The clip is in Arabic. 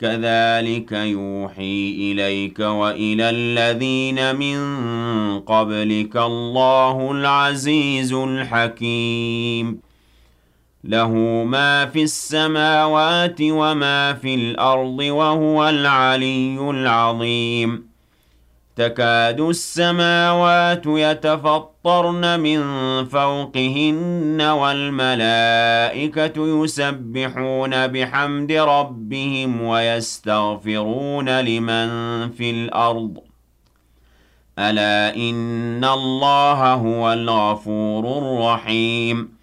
كَذَٰلِكَ يُوحِي إِلَيْكَ وَإِلَى الَّذِينَ مِن قَبْلِكَ اللَّهُ الْعَزِيزُ الْحَكِيمُ لَهُ مَا فِي السَّمَاوَاتِ وَمَا فِي الْأَرْضِ وَهُوَ الْعَلِيُّ الْعَظِيمُ تَكَادُ السَّمَاوَاتُ يَتَفَطَّرْنَ مِن فَوْقِهِنَّ وَالْمَلَائِكَةُ يُسَبِّحُونَ بِحَمْدِ رَبِّهِمْ وَيَسْتَغْفِرُونَ لِمَن فِي الْأَرْضِ ۗ أَلَا إِنَّ اللَّهَ هُوَ الْغَفُورُ الرَّحِيمُ